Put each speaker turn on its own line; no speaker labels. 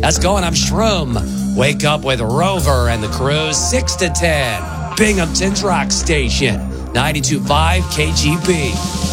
That's going. I'm Shroom. Wake up with Rover and the crew, 6 to 10. Binghamton's Rock Station, 92.5 KGP.